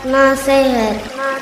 Nasihat.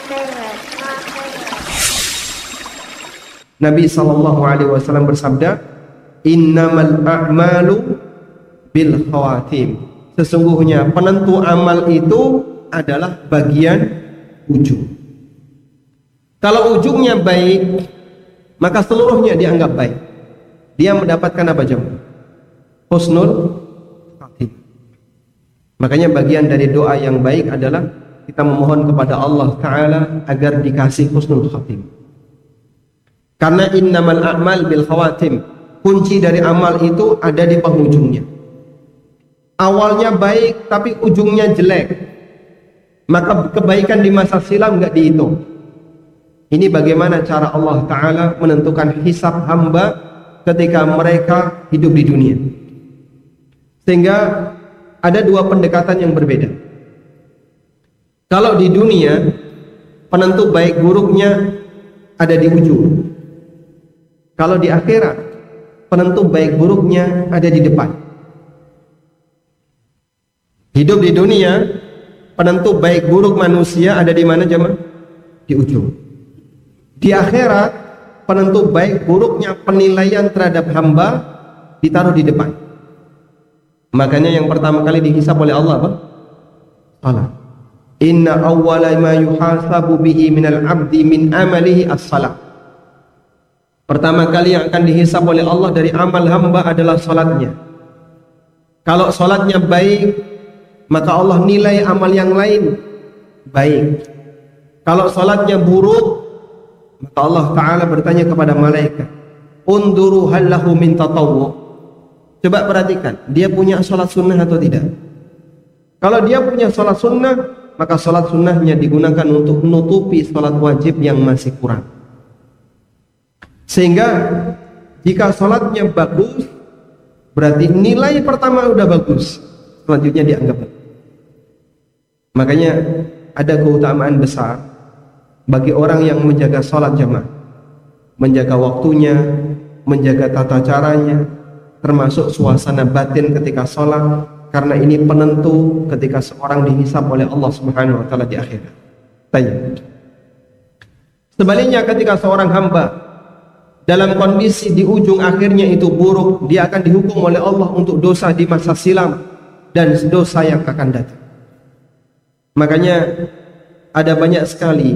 Nabi SAW bersabda, innamal a'malu bil khawatim. Sesungguhnya penentu amal itu adalah bagian ujung. Kalau ujungnya baik, maka seluruhnya dianggap baik. Dia mendapatkan apa jemaah? Husnul khatimah. Makanya bagian dari doa yang baik adalah kita memohon kepada Allah Ta'ala agar dikasih husnul khatimah. Karena innamal a'mal bil khawatim, kunci dari amal itu ada di penghujungnya. Awalnya baik tapi ujungnya jelek, maka kebaikan di masa silam nggak dihitung. Ini bagaimana cara Allah Ta'ala menentukan hisab hamba ketika mereka hidup di dunia. Sehingga ada dua pendekatan yang berbeda. Kalau di dunia, penentu baik buruknya ada di ujung. Kalau di akhirat, penentu baik buruknya ada di depan. Hidup di dunia, penentu baik buruk manusia ada di mana jemaah? Di ujung. Di akhirat, penentu baik buruknya penilaian terhadap hamba ditaruh di depan. Makanya yang pertama kali dihisab oleh Allah apa? Salat. Inna awwala ma yuhasabu bihi minal abdi min amalihi as-salat. Pertama kali yang akan dihisab oleh Allah dari amal hamba adalah salatnya. Kalau salatnya baik, maka Allah nilai amal yang lain baik. Kalau salatnya buruk, maka Allah Ta'ala bertanya kepada malaikat, unduru hal lahu min tatawwu. Coba perhatikan, dia punya salat sunnah atau tidak. Kalau dia punya salat sunnah, maka salat sunnahnya digunakan untuk menutupi salat wajib yang masih kurang. Sehingga jika salatnya bagus, berarti nilai pertama udah bagus, selanjutnya dianggap bagus. Makanya ada keutamaan besar bagi orang yang menjaga salat jamaah, menjaga waktunya, menjaga tata caranya, termasuk suasana batin ketika salat, karena ini penentu ketika seorang dihisab oleh Allah Subhanahu wa taala di akhirat. Tanya. Sebaliknya ketika seorang hamba dalam kondisi di ujung akhirnya itu buruk, dia akan dihukum oleh Allah untuk dosa di masa silam dan dosa yang akan datang. Makanya ada banyak sekali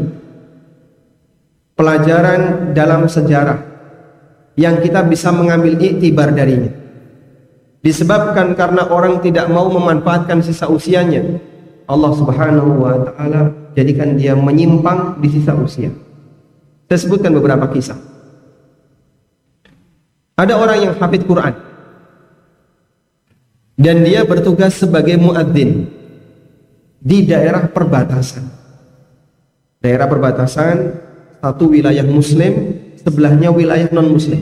pelajaran dalam sejarah yang kita bisa mengambil iktibar darinya. Disebabkan karena orang tidak mau memanfaatkan sisa usianya, Allah Subhanahu wa taala jadikan dia menyimpang di sisa usia. Saya sebutkan beberapa kisah. Ada orang yang hafidz Quran dan dia bertugas sebagai muadzin di daerah perbatasan. Daerah perbatasan, satu wilayah muslim, sebelahnya wilayah non muslim.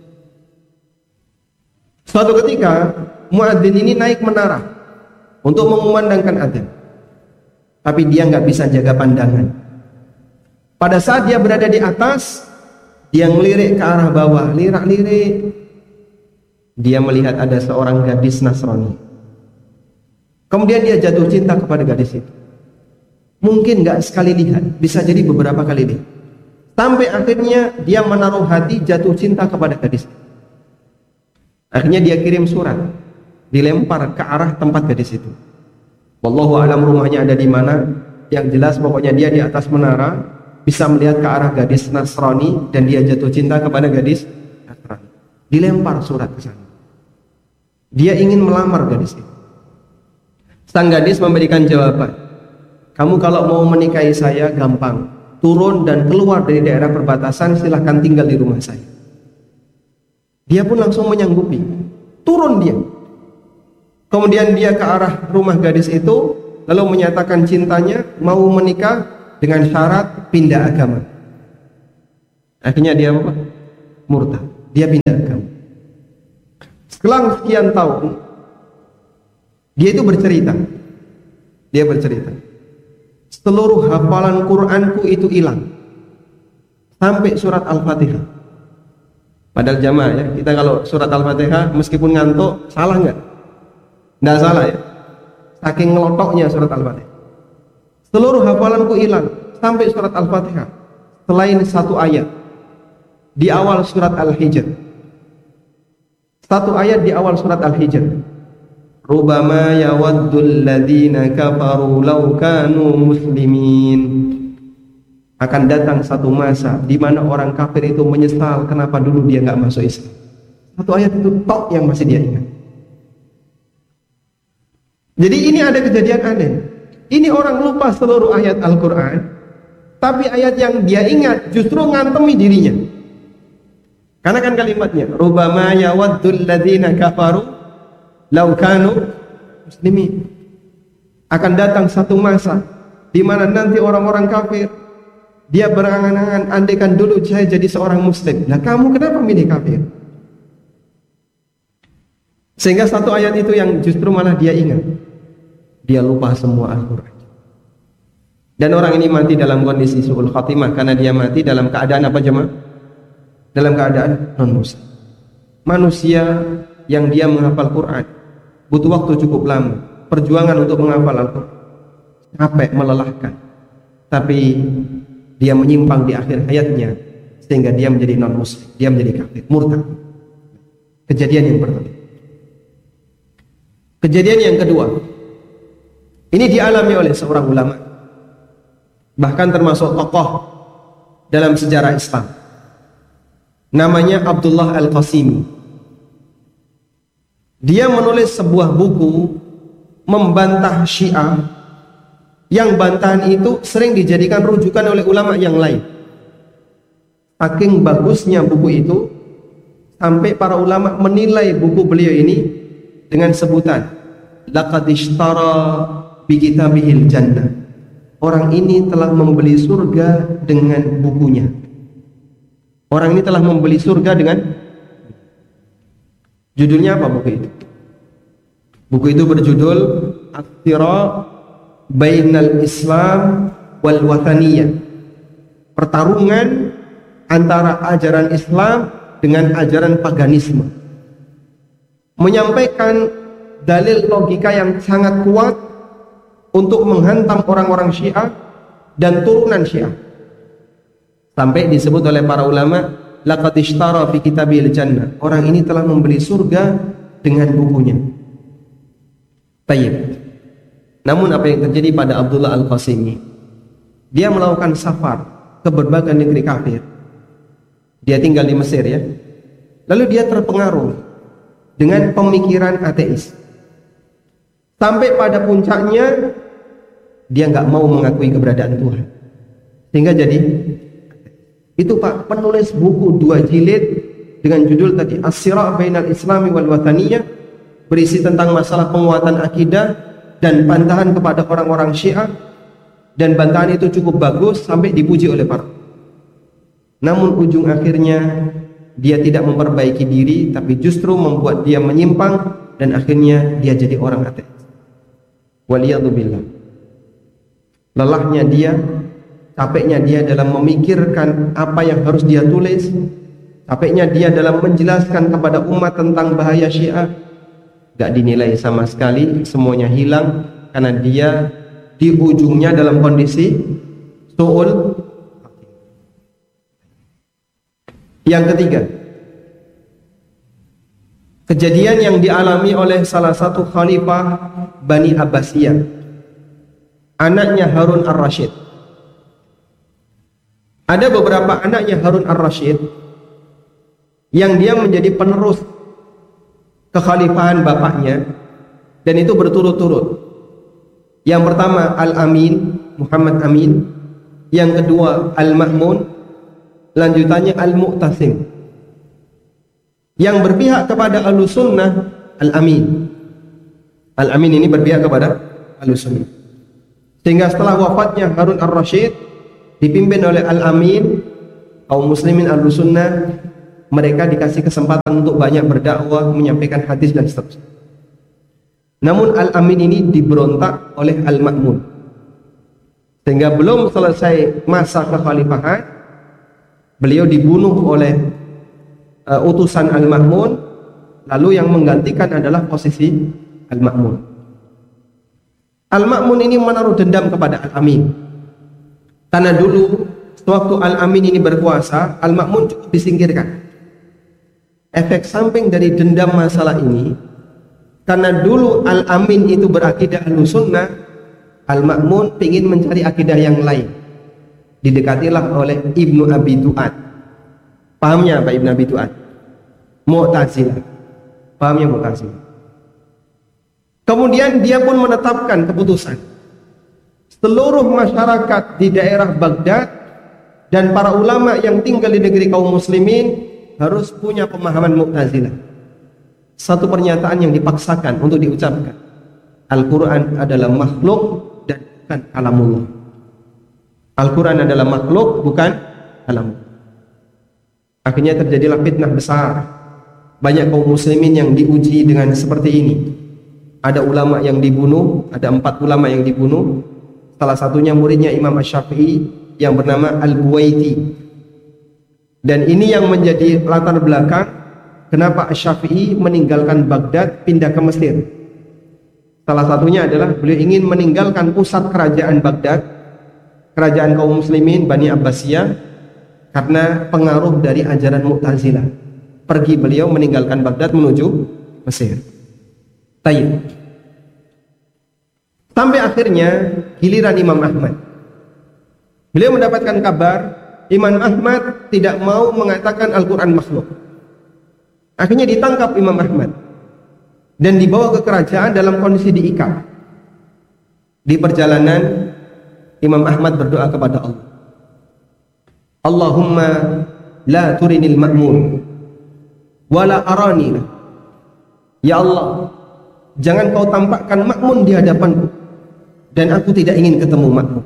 Suatu ketika muadzin ini naik menara untuk mengumandangkan adzan, tapi dia nggak bisa jaga pandangan. Pada saat dia berada di atas, dia ngelirik ke arah bawah, lirak-lirik. Dia melihat ada seorang gadis Nasrani. Kemudian dia jatuh cinta kepada gadis itu. Mungkin nggak sekali lihat, bisa jadi beberapa kali lihat. Sampai akhirnya dia menaruh hati jatuh cinta kepada gadis itu. Akhirnya dia kirim surat, dilempar ke arah tempat gadis itu. Wallahu a'lam rumahnya ada di mana. Yang jelas pokoknya dia di atas menara, bisa melihat ke arah gadis Nasrani dan dia jatuh cinta kepada gadis Nasrani. Dilempar surat ke sana. Dia ingin melamar gadis itu. Sang gadis memberikan jawaban, kamu kalau mau menikahi saya gampang, turun dan keluar dari daerah perbatasan, silahkan tinggal di rumah saya. Dia pun langsung menyanggupi, turun dia. Kemudian dia ke arah rumah gadis itu, lalu menyatakan cintanya, mau menikah dengan syarat pindah agama. Akhirnya dia apa? Murtad. Dia pindah agama. Setelah sekian tahun, dia itu bercerita. Dia bercerita, seluruh hafalan Quranku itu hilang sampai surat Al-Fatihah. Padahal jamaah ya, kita kalau surat Al-Fatihah meskipun ngantuk, salah nggak? Nggak salah ya. Saking ngelotoknya surat Al-Fatihah. Seluruh hafalanku hilang sampai surat Al-Fatihah, selain satu ayat di awal surat Al-Hijr. Satu ayat di awal surat Al-Hijr. Rubama yawaddul ladzina kafaru law kanu muslimin. Akan datang satu masa di mana orang kafir itu menyesal kenapa dulu dia nggak masuk Islam. Satu ayat itu tok yang masih dia ingat. Jadi ini ada kejadian aneh. Ini orang lupa seluruh ayat Al-Quran, tapi ayat yang dia ingat justru ngantemi dirinya. Karena kan kalimatnya, Rubama yawaddul ladzina kafaru law kanu muslimin. Akan datang satu masa di mana nanti orang-orang kafir dia berangan-angan, andaikan dulu saya jadi seorang muslim. Nah, kamu kenapa milih kafir? Sehingga satu ayat itu yang justru malah dia ingat. Dia lupa semua Al-Quran. Dan orang ini mati dalam kondisi su'ul khatimah, karena dia mati dalam keadaan apa jemaah? Dalam keadaan non-muslim. Manusia yang dia menghafal Quran butuh waktu cukup lama, perjuangan untuk menghafal Al-Quran, capek, melelahkan, tapi dia menyimpang di akhir hayatnya sehingga dia menjadi non-muslim, dia menjadi kafir, murtad. Kejadian yang pertama. Kejadian yang kedua, ini dialami oleh seorang ulama, bahkan termasuk tokoh dalam sejarah Islam. Namanya Abdullah Al-Qasimi. Dia menulis sebuah buku membantah Syiah, yang bantahan itu sering dijadikan rujukan oleh ulama yang lain. Saking bagusnya buku itu sampai para ulama menilai buku beliau ini dengan sebutan laqad ishtara bi kitabihil jannah. Orang ini telah membeli surga dengan bukunya. Orang ini telah membeli surga dengan, judulnya apa buku itu? Buku itu berjudul As-Sira' Bainal Islam wal Wathaniyah. Pertarungan antara ajaran Islam dengan ajaran paganisme. Menyampaikan dalil logika yang sangat kuat untuk menghantam orang-orang Syiah dan turunan Syiah. Sampai disebut oleh para ulama, laqad ishtara fi kitabil jannah. Orang ini telah membeli surga dengan bukunya. Tayyib. Namun apa yang terjadi pada Abdullah Al-Qasimi? Dia melakukan safar ke berbagai negeri kafir. Dia tinggal di Mesir ya. Lalu dia terpengaruh dengan pemikiran ateis. Sampai pada puncaknya dia nggak mau mengakui keberadaan Tuhan. Sehingga jadi itu Pak, penulis buku 2 jilid dengan judul tadi As-Sira' Bainal Islami wal Wathaniyah, berisi tentang masalah penguatan akidah dan bantahan kepada orang-orang Syiah, dan bantahan itu cukup bagus sampai dipuji oleh para. Namun ujung akhirnya dia tidak memperbaiki diri, tapi justru membuat dia menyimpang dan akhirnya dia jadi orang ateis. Waliyadzubillah. Lelahnya dia, capeknya dia dalam memikirkan apa yang harus dia tulis, capeknya dia dalam menjelaskan kepada umat tentang bahaya Syiah, gak dinilai sama sekali, semuanya hilang karena dia di ujungnya dalam kondisi su'ul. Yang ketiga, kejadian yang dialami oleh salah satu khalifah Bani Abbasiyah, anaknya Harun Ar-Rasyid. Ada beberapa anaknya Harun Ar-Rasyid yang dia menjadi penerus kekhalifahan bapaknya, dan itu berturut-turut. Yang pertama Al-Amin, Muhammad Amin. Yang kedua Al-Ma'mun. Lanjutannya Al-Mu'tasim. Yang berpihak kepada Ahlussunnah Al-Amin. Al-Amin ini berpihak kepada Ahlussunnah. Sehingga setelah wafatnya Harun Ar-Rasyid, dipimpin oleh Al-Amin, kaum muslimin Ahlussunnah, mereka dikasih kesempatan untuk banyak berdakwah, menyampaikan hadis dan seterusnya. Namun Al-Amin ini diberontak oleh Al-Ma'mun, sehingga belum selesai masa kekhalifahan, beliau dibunuh oleh utusan Al-Ma'mun, lalu yang menggantikan adalah posisi Al-Ma'mun. Al-Ma'mun ini menaruh dendam kepada Al-Amin. Karena dulu waktu Al-Amin ini berkuasa, Al-Ma'mun cukup disingkirkan. Efek samping dari dendam masalah ini, karena dulu Al-Amin itu berakidah Ahlussunnah, Al-Ma'mun ingin mencari akidah yang lain. Didekatilah oleh Ibnu Abi Du'ad. Pahamnya apa Ibnu Abi Du'ad? Mu'tazilah. Pahamnya Mu'tazilah. Kemudian dia pun menetapkan keputusan, seluruh masyarakat di daerah Baghdad dan para ulama yang tinggal di negeri kaum muslimin harus punya pemahaman Mu'tazilah. Satu pernyataan yang dipaksakan untuk diucapkan, Al-Quran adalah makhluk dan bukan kalamullah. Al-Quran adalah makhluk, bukan kalamullah. Akhirnya terjadilah fitnah besar. Banyak kaum muslimin yang diuji dengan seperti ini. Ada ulama yang dibunuh, ada 4 ulama yang dibunuh. Salah satunya muridnya Imam Asy-Syafi'i yang bernama Al-Buwaiti. Dan ini yang menjadi latar belakang kenapa Asy-Syafi'i meninggalkan Baghdad pindah ke Mesir. Salah satunya adalah beliau ingin meninggalkan pusat kerajaan Baghdad, kerajaan kaum muslimin Bani Abbasiyah, karena pengaruh dari ajaran Mu'tazilah. Pergi beliau meninggalkan Baghdad menuju Mesir. Tayyib. Sampai akhirnya giliran Imam Ahmad. Beliau mendapatkan kabar Imam Ahmad tidak mau mengatakan Al-Quran makhluk. Akhirnya ditangkap Imam Ahmad dan dibawa ke kerajaan dalam kondisi diikat. Di perjalanan Imam Ahmad berdoa kepada Allah, Allahumma la turinil ma'mun wala arani. Ya Allah, jangan kau tampakkan Ma'mun di hadapanku dan aku tidak ingin ketemu Ma'mun.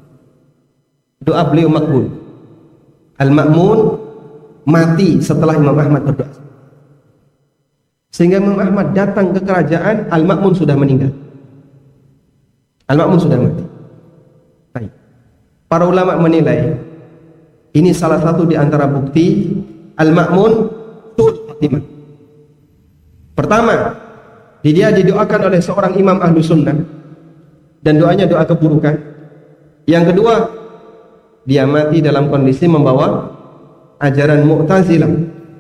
Doa beliau makbul. Al-Ma'mun mati setelah Imam Ahmad berdoa. Sehingga Imam Ahmad datang ke kerajaan, Al-Ma'mun sudah meninggal. Al-Ma'mun sudah mati. Baik. Para ulama menilai ini salah satu di antara bukti Al-Ma'mun su'ul khatimah. Pertama, dia didoakan oleh seorang imam Ahlussunnah dan doanya doa keburukan. Yang kedua, dia mati dalam kondisi membawa ajaran Mu'tazilah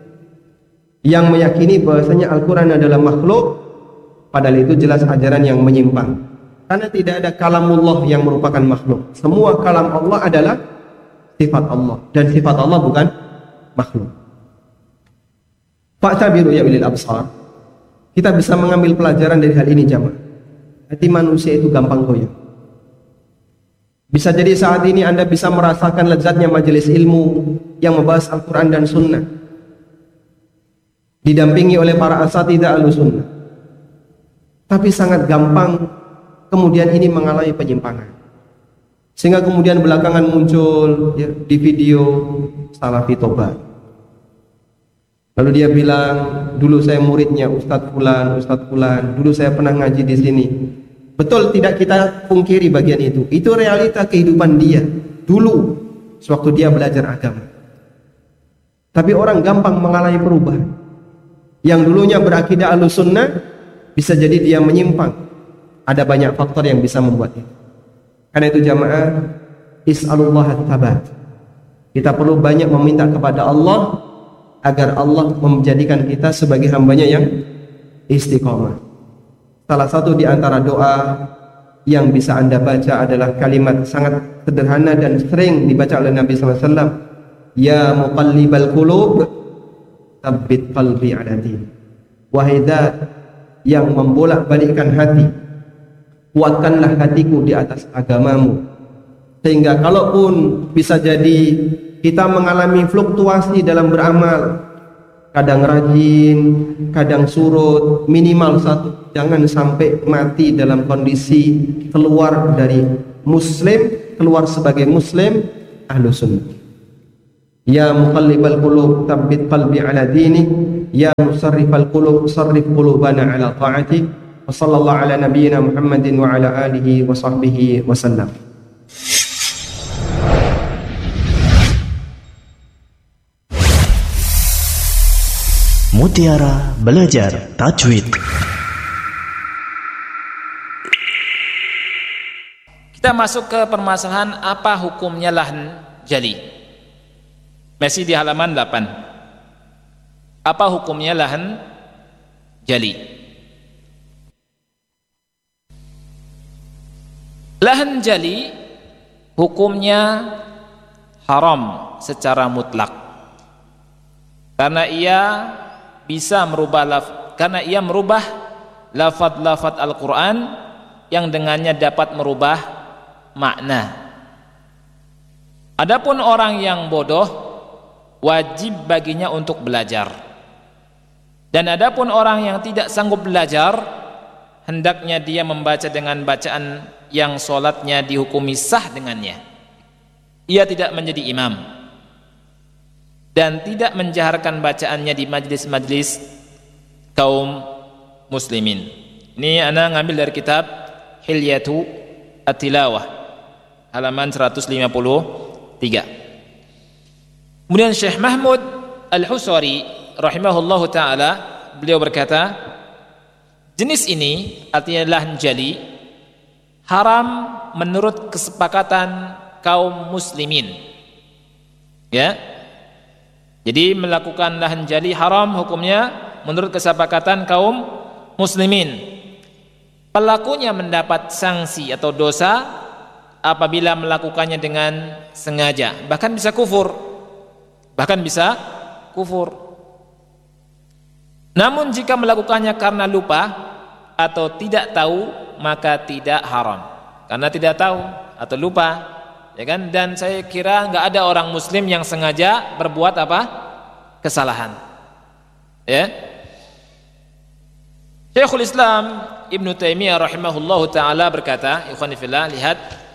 yang meyakini bahwasanya Al-Quran adalah makhluk, padahal itu jelas ajaran yang menyimpang. Karena tidak ada kalamullah yang merupakan makhluk. Semua kalam Allah adalah sifat Allah, dan sifat Allah bukan makhluk. Fa'tabiru ya ulil absar. Kita bisa mengambil pelajaran dari hal ini, jamaah. Hati manusia itu gampang goyah. Bisa jadi saat ini Anda bisa merasakan lezatnya majelis ilmu yang membahas Al-Quran dan Sunnah, didampingi oleh para asatidzah Ahlussunnah. Tapi sangat gampang kemudian ini mengalami penyimpangan. Sehingga kemudian belakangan muncul ya, di video Salafi Tobat. Lalu dia bilang, dulu saya muridnya Ustadz Fulan, dulu saya pernah ngaji di sini. Betul, tidak kita pungkiri bagian itu. Itu realita kehidupan dia dulu sewaktu dia belajar agama. Tapi orang gampang mengalami perubahan. Yang dulunya berakidah Ahlussunnah bisa jadi dia menyimpang. Ada banyak faktor yang bisa membuat itu. Karena itu jamaah, is'alullah at-tabat. Kita perlu banyak meminta kepada Allah agar Allah menjadikan kita sebagai hambanya yang istiqomah. Salah satu di antara doa yang bisa Anda baca adalah kalimat sangat sederhana dan sering dibaca oleh Nabi SAW. Ya muqallibal qulub, tsabbit qalbi ala din. Wahai zat yang membolak-balikkan hati, kuatkanlah hatiku di atas agamamu. Sehingga kalaupun bisa jadi kita mengalami fluktuasi dalam beramal, kadang rajin, kadang surut, minimal satu, jangan sampai mati dalam kondisi keluar dari muslim, keluar sebagai muslim Ahlussunnah. Ya muqallibal qulub, tsabbit qalbi ala dinik. Ya musarrifal qulub, sarrif qulubana ala ta'atik. Wa sallallahu ala nabiyyina Muhammadin wa ala alihi wa sahbihi wa sallam. Mutiara Belajar Tajwid. Kita masuk ke permasalahan apa hukumnya lahan jali. Masih di halaman 8. Apa hukumnya lahan jali? Lahan jali hukumnya haram secara mutlak. Karena ia bisa merubah lafaz-lafaz Al-Qur'an yang dengannya dapat merubah makna. Adapun orang yang bodoh wajib baginya untuk belajar. Dan adapun orang yang tidak sanggup belajar, hendaknya dia membaca dengan bacaan yang solatnya dihukumi sah dengannya. Ia tidak menjadi imam dan tidak menjaharkan bacaannya di majlis-majlis kaum muslimin. Ini ana ngambil dari kitab Hilyatu At-Tilawah halaman 153. Kemudian Syekh Mahmud Al-Husari rahimahullahu taala, beliau berkata, jenis ini artinya lahan jali haram menurut kesepakatan kaum muslimin. Ya. Jadi melakukan lahan jali haram hukumnya menurut kesepakatan kaum muslimin. Pelakunya mendapat sanksi atau dosa apabila melakukannya dengan sengaja, bahkan bisa kufur. Namun jika melakukannya karena lupa atau tidak tahu, maka tidak haram. Karena tidak tahu atau lupa, ya kan? Dan saya kira enggak ada orang muslim yang sengaja berbuat apa? Kesalahan. Ya. Syekhul Islam Ibnu Taimiyah rahimahullahu taala berkata, ikhwan fillah, lihat,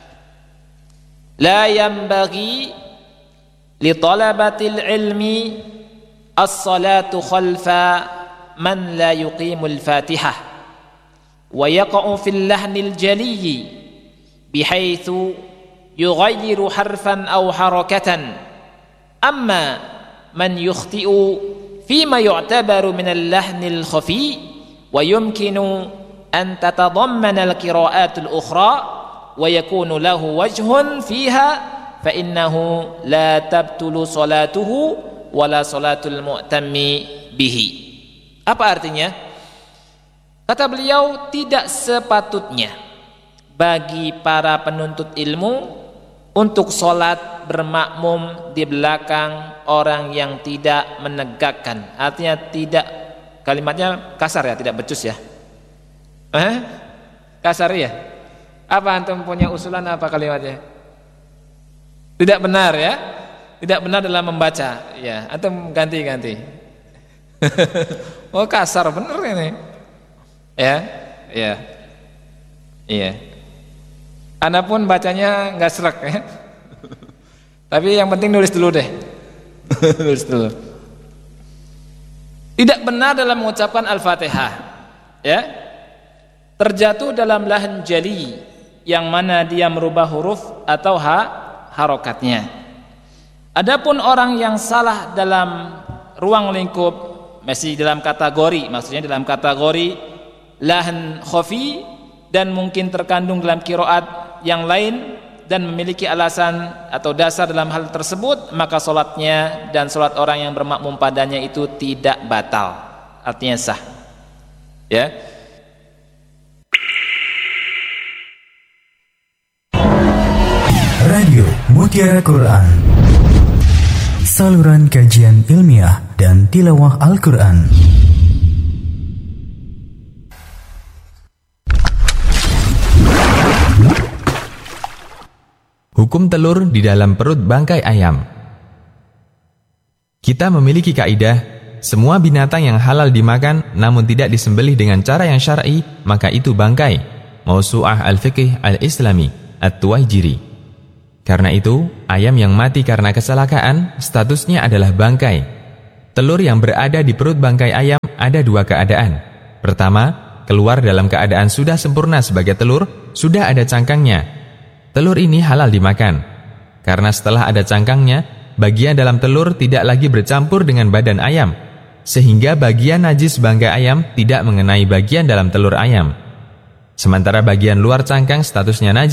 la yanbaghi li talabatil ilmi as-salatu khalfa man la yuqimul Fatihah wa yaqa'u fil lahnil jaliyyi bihaitsu yughayyiru harfan aw harakatan, amma man yukhti'u fima yu'tabaru min al-lahnil khafi wa yumkinu an tatadammana al-qira'at al-ukhra wa yakunu lahu wajhun fiha fa innahu la tabtulu salatuhu wala salatul mu'tammi bihi. Apa artinya? Kata beliau, tidak sepatutnya bagi para penuntut ilmu untuk sholat bermakmum di belakang orang yang tidak menegakkan. Artinya tidak, kalimatnya kasar ya, tidak becus ya. Kasar ya. Apa antum punya usulan apa kalimatnya? Tidak benar ya. Tidak benar dalam membaca. Ya, antum ganti-ganti. Oh, kasar bener ini. Ya. Iya. Anda pun bacanya enggak serak ya. Tapi yang penting nulis dulu deh. Nulis dulu. Tidak benar dalam mengucapkan Al-Fatihah. Ya. Terjatuh dalam lahan jali yang mana dia merubah huruf atau harokatnya. Adapun orang yang salah dalam ruang lingkup, masih dalam kategori, maksudnya dalam kategori lahan khafi dan mungkin terkandung dalam qiraat yang lain dan memiliki alasan atau dasar dalam hal tersebut, maka solatnya dan solat orang yang bermakmum padanya itu tidak batal, artinya sah. Ya. Radio Mutiara Quran, saluran kajian ilmiah dan tilawah Al-Quran. Hukum telur di dalam perut bangkai ayam. Kita memiliki kaidah, semua binatang yang halal dimakan namun tidak disembelih dengan cara yang syar'i, maka itu bangkai. Mausu'ah Al-Fiqh Al-Islami At-Tuwaijiri. Karena itu, ayam yang mati karena kecelakaan statusnya adalah bangkai. Telur yang berada di perut bangkai ayam ada dua keadaan. Pertama, keluar dalam keadaan sudah sempurna sebagai telur, sudah ada cangkangnya. Telur ini halal dimakan. Karena setelah ada cangkangnya, bagian dalam telur tidak lagi bercampur dengan badan ayam, sehingga bagian najis bangkai ayam tidak mengenai bagian dalam telur ayam. Sementara bagian luar cangkang statusnya najis,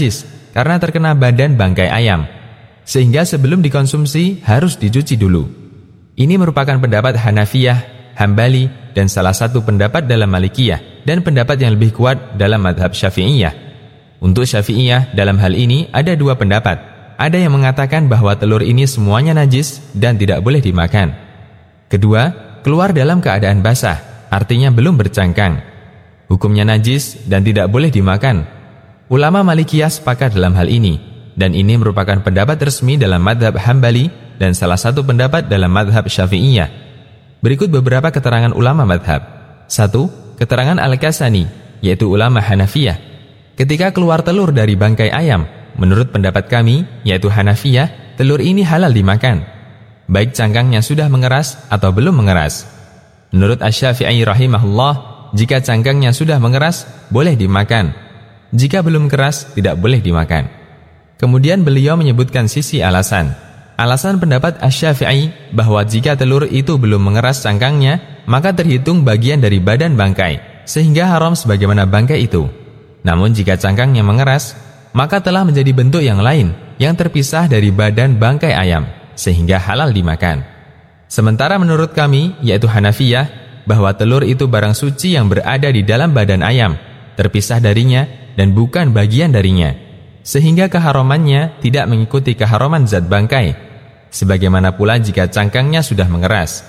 karena terkena badan bangkai ayam, sehingga sebelum dikonsumsi harus dicuci dulu. Ini merupakan pendapat Hanafiyah, Hambali, dan salah satu pendapat dalam Malikiyah, dan pendapat yang lebih kuat dalam madhab Syafi'iyah. Untuk Syafi'iyah dalam hal ini ada dua pendapat. Ada yang mengatakan bahwa telur ini semuanya najis dan tidak boleh dimakan. Kedua, keluar dalam keadaan basah, artinya belum bercangkang. Hukumnya najis dan tidak boleh dimakan. Ulama Malikiyah sepakat dalam hal ini, dan ini merupakan pendapat resmi dalam madhab Hambali dan salah satu pendapat dalam madhab Syafi'iyah. Berikut beberapa keterangan ulama madhab. 1. Keterangan Al-Kasani, yaitu ulama Hanafiyah. Ketika keluar telur dari bangkai ayam, menurut pendapat kami, yaitu Hanafiyah, telur ini halal dimakan, baik cangkangnya sudah mengeras atau belum mengeras. Menurut Asy-Syafi'i rahimahullah, jika cangkangnya sudah mengeras, boleh dimakan. Jika belum keras, tidak boleh dimakan. Kemudian beliau menyebutkan sisi alasan. Alasan pendapat Asy-Syafi'i bahwa jika telur itu belum mengeras cangkangnya, maka terhitung bagian dari badan bangkai, sehingga haram sebagaimana bangkai itu. Namun jika cangkangnya mengeras, maka telah menjadi bentuk yang lain yang terpisah dari badan bangkai ayam, sehingga halal dimakan. Sementara menurut kami, yaitu Hanafiyah, bahwa telur itu barang suci yang berada di dalam badan ayam, terpisah darinya dan bukan bagian darinya, sehingga keharamannya tidak mengikuti keharaman zat bangkai, sebagaimana pula jika cangkangnya sudah mengeras.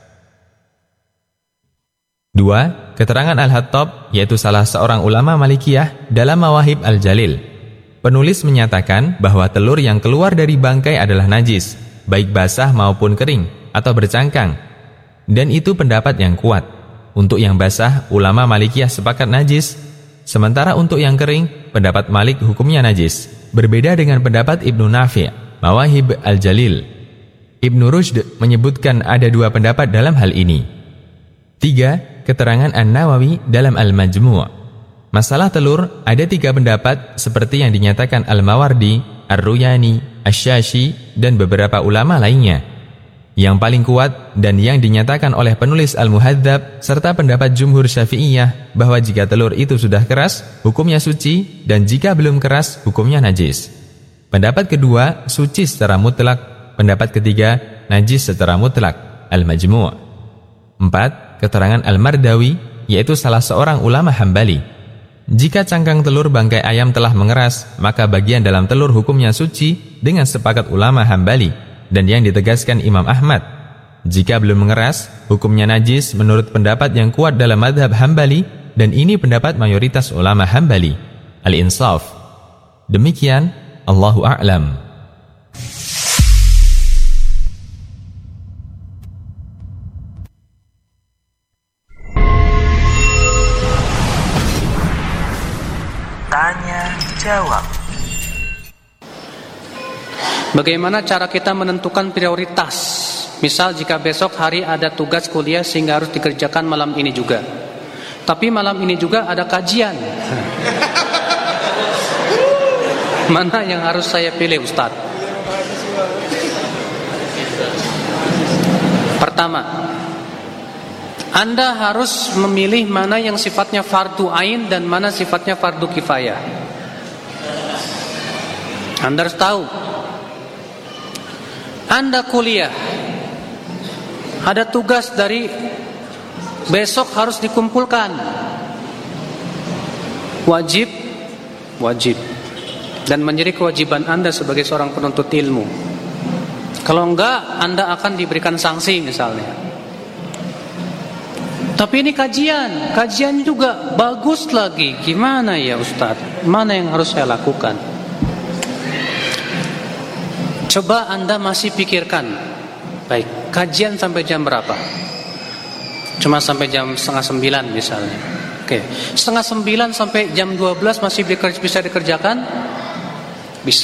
2. Keterangan Al-Hattab, yaitu salah seorang ulama Malikiyah dalam Mawahib Al-Jalil. Penulis menyatakan bahwa telur yang keluar dari bangkai adalah najis, baik basah maupun kering atau bercangkang. Dan itu pendapat yang kuat. Untuk yang basah, ulama Malikiyah sepakat najis. Sementara untuk yang kering, pendapat Malik hukumnya najis. Berbeda dengan pendapat Ibnu Nafi', Mawahib Al-Jalil. Ibnu Rushd menyebutkan ada dua pendapat dalam hal ini. 3. Keterangan An-Nawawi dalam Al-Majmu'. Masalah telur ada 3 pendapat seperti yang dinyatakan Al-Mawardi, Ar-Ruyani, Asy-Syashi, dan beberapa ulama lainnya. Yang paling kuat dan yang dinyatakan oleh penulis Al-Muhadzab serta pendapat Jumhur Syafi'iyah bahwa jika telur itu sudah keras, hukumnya suci, dan jika belum keras, hukumnya najis. Pendapat kedua, suci secara mutlak. Pendapat ketiga, najis secara mutlak. Al-Majmu'. 4. Keterangan Al-Mardawi, yaitu salah seorang ulama Hambali. Jika cangkang telur bangkai ayam telah mengeras, maka bagian dalam telur hukumnya suci dengan sepakat ulama Hambali, dan yang ditegaskan Imam Ahmad. Jika belum mengeras, hukumnya najis menurut pendapat yang kuat dalam madhab Hambali, dan ini pendapat mayoritas ulama Hambali. Al-Insaf. Demikian, Allahu a'lam. Tanya jawab. Bagaimana cara kita menentukan prioritas? Misal jika besok hari ada tugas kuliah sehingga harus dikerjakan malam ini juga, tapi malam ini juga ada kajian. Mana yang harus saya pilih, Ustaz? Pertama, Anda harus memilih mana yang sifatnya fardu ain dan mana sifatnya fardu kifayah. Anda harus tahu, Anda kuliah, ada tugas dari besok harus dikumpulkan. Wajib dan menjadi kewajiban Anda sebagai seorang penuntut ilmu. Kalau enggak, Anda akan diberikan sanksi misalnya. Tapi ini kajian juga bagus lagi. Gimana ya Ustaz? Mana yang harus saya lakukan? Coba Anda masih pikirkan. Baik, kajian sampai jam berapa? Cuma sampai jam 8:30 misalnya. Oke, 8:30 sampai jam 12 masih bisa dikerjakan?